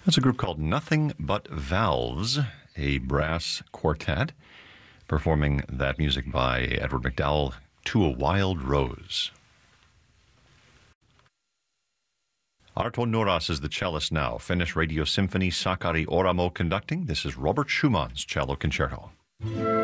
That's a group called Nothing But Valves, a brass quartet, performing that music by Edward McDowell, To a Wild Rose. Arto Nouras is the cellist now. Finnish Radio Symphony Sakari Oramo conducting. This is Robert Schumann's cello concerto.